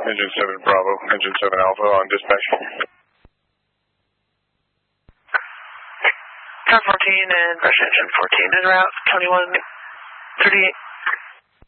Engine 7 Bravo, Engine 7 Alpha on dispatch. Car 14 and Brush Engine 14 en route, 2138.